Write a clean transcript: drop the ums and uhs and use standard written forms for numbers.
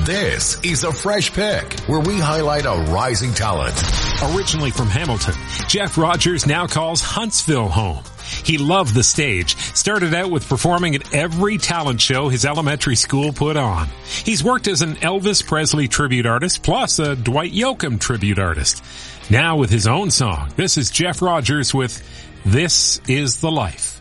This is a Fresh Pick, where we highlight a rising talent. Originally from Hamilton, Jeff Rogers now calls Huntsville home. He loved the stage, started out with performing at every talent show his elementary school put on. He's worked as an Elvis Presley tribute artist, plus a Dwight Yoakam tribute artist. Now with his own song, this is Jeff Rogers with This Is the Life.